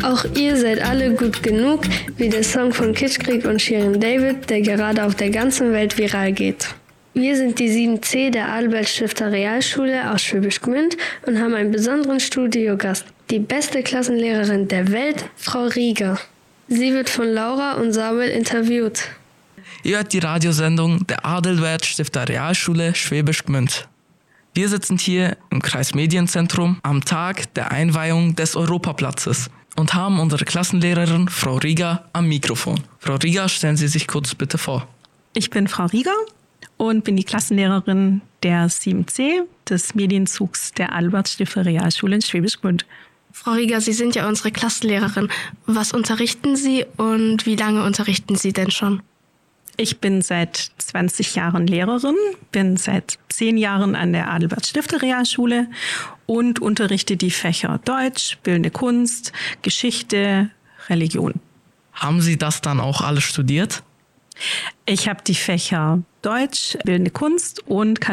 Auch ihr seid alle gut genug, wie der Song von Kitschkrieg und Shirin David, der gerade auf der ganzen Welt viral geht. Wir sind die 7C der Adalbert Stifter Realschule aus Schwäbisch Gmünd und haben einen besonderen Studiogast, die beste Klassenlehrerin der Welt, Frau Rieger. Sie wird von Laura und Samuel interviewt. Ihr hört die Radiosendung der Adalbert Stifter Realschule Schwäbisch Gmünd. Wir sitzen hier im Kreismedienzentrum am Tag der Einweihung des Europaplatzes und haben unsere Klassenlehrerin Frau Rieger am Mikrofon. Frau Rieger, stellen Sie sich kurz bitte vor. Ich bin Frau Rieger und bin die Klassenlehrerin der 7C des Medienzugs der Adalbert Stifter Realschule in Schwäbisch Gmünd. Frau Rieger, Sie sind ja unsere Klassenlehrerin. Was unterrichten Sie und wie lange unterrichten Sie denn schon? Ich bin seit 20 Jahren Lehrerin, bin seit 10 Jahren an der Adalbert Stifter Realschule und unterrichte die Fächer Deutsch, Bildende Kunst, Geschichte, Religion. Haben Sie das dann auch alles studiert? Ich habe die Fächer Deutsch, Bildende Kunst und